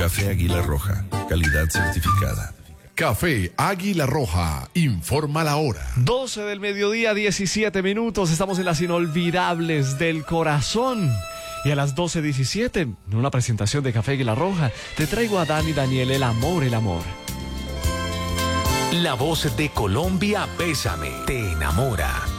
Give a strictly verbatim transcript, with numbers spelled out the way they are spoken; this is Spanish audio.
Café Águila Roja, calidad certificada. Café Águila Roja, informa la hora. doce del mediodía, diecisiete minutos. Estamos en las inolvidables del corazón. Y a las doce diecisiete, en una presentación de Café Águila Roja, te traigo a Dani Daniel, el amor, el amor. La voz de Colombia, Bésame, te enamora.